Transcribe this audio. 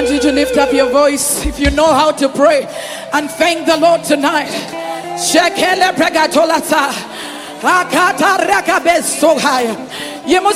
want you to lift up your voice if you know how to pray and thank the Lord tonight. Shekele pregatolata. Akata rakabeso high.